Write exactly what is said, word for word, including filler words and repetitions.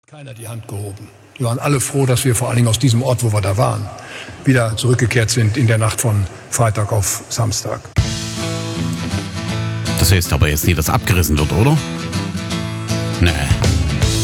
Keiner die Hand gehoben. Wir waren alle froh, dass wir vor allen Dingen aus diesem Ort, wo wir da waren, wieder zurückgekehrt sind in der Nacht von Freitag auf Samstag. Das heißt aber jetzt nicht, dass abgerissen wird, oder? Nee.